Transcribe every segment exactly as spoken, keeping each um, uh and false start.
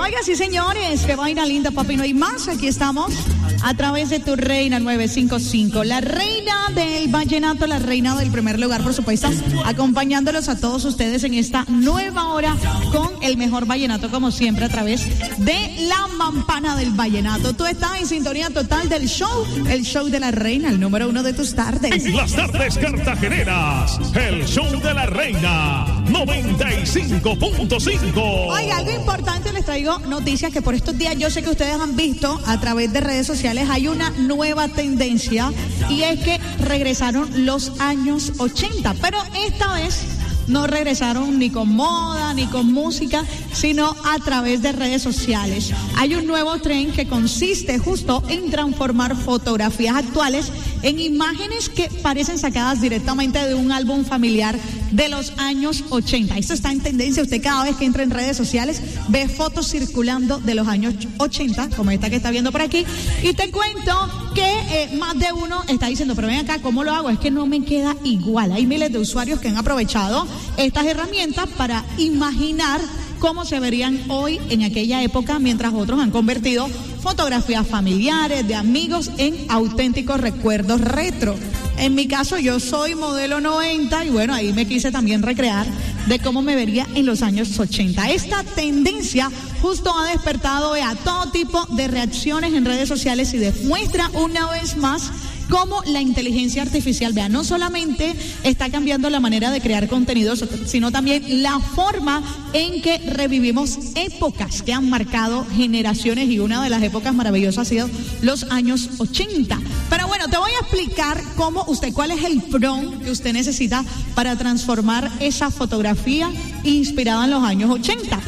Oiga, sí, señores, qué vaina linda, papi, no hay más. Aquí estamos a través de Tu Reina nueve cinco cinco. La reina del vallenato, la reina del primer lugar, por supuesto, acompañándolos a todos ustedes en esta nueva hora con el mejor vallenato, como siempre, a través de la mampana del vallenato. Tú estás en sintonía total del show, el show de la reina, el número uno de tus tardes. En las tardes cartageneras, el show de la reina, noventa y cinco punto cinco. Oiga, algo importante, les traigo noticias que por estos días yo sé que ustedes han visto a través de redes sociales. Hay una nueva tendencia y es que regresaron los años ochenta, pero esta vez no regresaron ni con moda, ni con música, sino a través de redes sociales. Hay un nuevo tren que consiste justo en transformar fotografías actuales en imágenes que parecen sacadas directamente de un álbum familiar de los años ochenta. Esto está en tendencia. Usted cada vez que entra en redes sociales ve fotos circulando de los años ochenta, como esta que está viendo por aquí. Y te cuento que eh, más de uno está diciendo, pero ven acá, ¿cómo lo hago? Es que no me queda igual. Hay miles de usuarios que han aprovechado estas herramientas para imaginar cómo se verían hoy en aquella época, mientras otros han convertido fotografías familiares, de amigos, en auténticos recuerdos retro. En mi caso, yo soy modelo noventa y bueno, ahí me quise también recrear de cómo me vería en los años ochenta. Esta tendencia justo ha despertado a todo tipo de reacciones en redes sociales y demuestra una vez más cómo la inteligencia artificial, vea, no solamente está cambiando la manera de crear contenidos, sino también la forma en que revivimos épocas que han marcado generaciones, y una de las épocas maravillosas ha sido los años ochenta. Pero bueno, te voy a explicar cómo usted, cuál es el prompt que usted necesita para transformar esa fotografía inspirada en los años ochenta.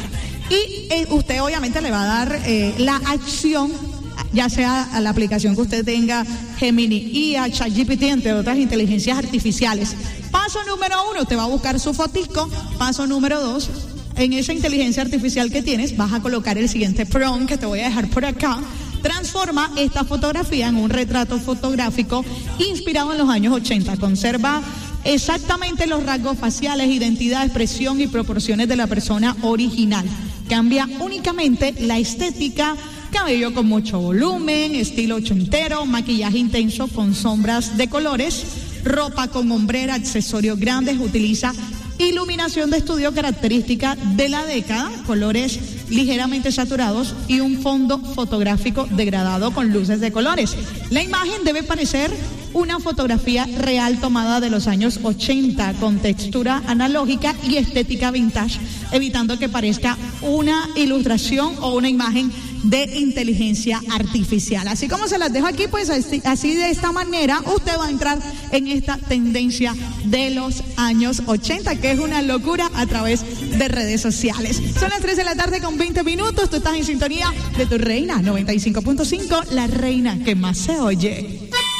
Y eh, usted obviamente le va a dar eh, la acción, ya sea a la aplicación que usted tenga, Gemini, I A, ChatGPT, entre otras inteligencias artificiales. Paso número uno, usted va a buscar su fotico. Paso número dos, en esa inteligencia artificial que tienes, vas a colocar el siguiente prompt que te voy a dejar por acá. Transforma esta fotografía en un retrato fotográfico inspirado en los años ochenta. Conserva exactamente los rasgos faciales, identidad, expresión y proporciones de la persona original. Cambia únicamente la estética: cabello con mucho volumen, estilo ochentero, maquillaje intenso con sombras de colores, ropa con hombrera, accesorios grandes, utiliza iluminación de estudio característica de la década, colores ligeramente saturados y un fondo fotográfico degradado con luces de colores. La imagen debe parecer una fotografía real tomada de los años ochenta, con textura analógica y estética vintage, evitando que parezca una ilustración o una imagen de inteligencia artificial. Así como se las dejo aquí, pues así, así de esta manera usted va a entrar en esta tendencia de los años ochenta, que es una locura a través de redes sociales. Son las tres de la tarde con veinte minutos. Tú estás en sintonía de Tu Reina noventa y cinco punto cinco, la reina que más se oye.